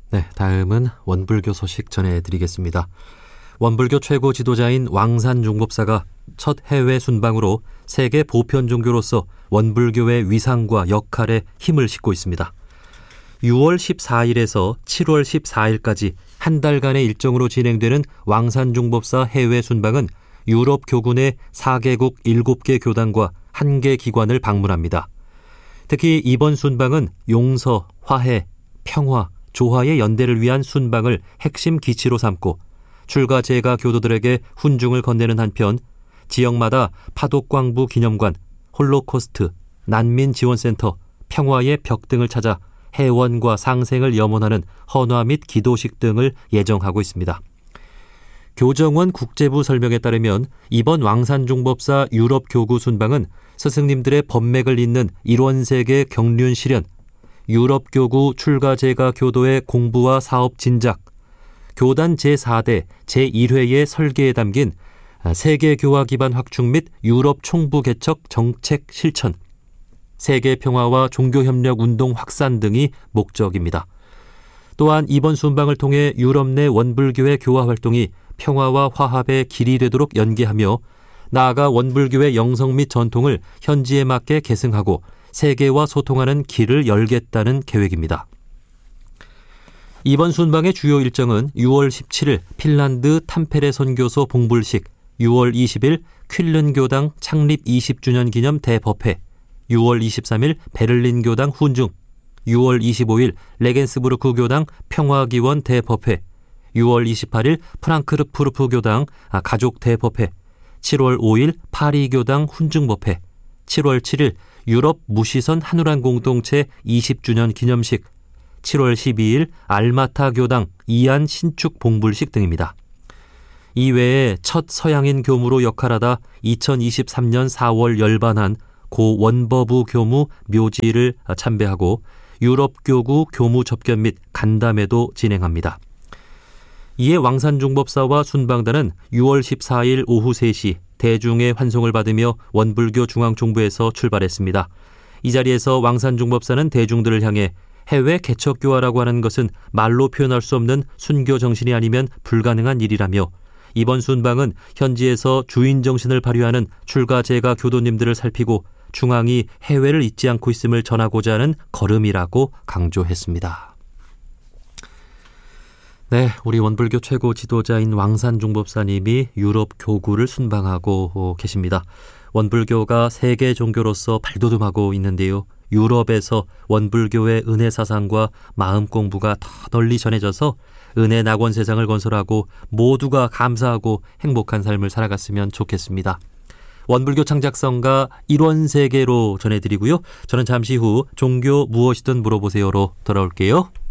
네, 다음은 원불교 소식 전해드리겠습니다. 원불교 최고 지도자인 왕산중법사가 첫 해외 순방으로 세계 보편 종교로서 원불교의 위상과 역할에 힘을 싣고 있습니다. 6월 14일에서 7월 14일까지 한 달간의 일정으로 진행되는 왕산중법사 해외 순방은 유럽 교군의 4개국 7개 교단과 1개 기관을 방문합니다. 특히 이번 순방은 용서, 화해, 평화, 조화의 연대를 위한 순방을 핵심 기치로 삼고 출가 제가 교도들에게 훈중을 건네는 한편 지역마다 파독광부 기념관, 홀로코스트, 난민지원센터, 평화의 벽 등을 찾아 해원과 상생을 염원하는 헌화 및 기도식 등을 예정하고 있습니다. 교정원 국제부 설명에 따르면 이번 왕산중법사 유럽 교구 순방은 스승님들의 법맥을 잇는 일원세계 경륜 실현, 유럽 교구 출가 제가 교도의 공부와 사업 진작, 교단 제4대 제1회의 설계에 담긴 세계 교화 기반 확충 및 유럽 총부 개척 정책 실천, 세계 평화와 종교협력 운동 확산 등이 목적입니다. 또한 이번 순방을 통해 유럽 내 원불교의 교화 활동이 평화와 화합의 길이 되도록 연계하며 나아가 원불교의 영성 및 전통을 현지에 맞게 계승하고 세계와 소통하는 길을 열겠다는 계획입니다. 이번 순방의 주요 일정은 6월 17일 핀란드 탐페레 선교소 봉불식, 6월 20일 퀼른 교당 창립 20주년 기념 대법회, 6월 23일 베를린 교당 훈중, 6월 25일 레겐스부르크 교당 평화기원 대법회, 6월 28일 프랑크푸르트 교당 가족 대법회, 7월 5일 파리 교당 훈중법회, 7월 7일 유럽 무시선 한우란 공동체 20주년 기념식, 7월 12일 알마타 교당 이안 신축 봉불식 등입니다. 이외에 첫 서양인 교무로 역할하다 2023년 4월 열반한 고 원버부 교무 묘지를 참배하고 유럽 교구 교무 접견 및 간담회도 진행합니다. 이에 왕산중법사와 순방단은 6월 14일 오후 3시 대중의 환송을 받으며 원불교 중앙총부에서 출발했습니다. 이 자리에서 왕산중법사는 대중들을 향해 해외 개척교화라고 하는 것은 말로 표현할 수 없는 순교 정신이 아니면 불가능한 일이라며 이번 순방은 현지에서 주인 정신을 발휘하는 출가 제가 교도님들을 살피고 중앙이 해외를 잊지 않고 있음을 전하고자 하는 걸음이라고 강조했습니다. 네, 우리 원불교 최고 지도자인 왕산중법사님이 유럽 교구를 순방하고 계십니다. 원불교가 세계 종교로서 발돋움하고 있는데요. 유럽에서 원불교의 은혜 사상과 마음 공부가 더 널리 전해져서 은혜 낙원 세상을 건설하고 모두가 감사하고 행복한 삶을 살아갔으면 좋겠습니다. 원불교 창작성가 일원세계로 전해드리고요. 저는 잠시 후 종교 무엇이든 물어보세요로 돌아올게요.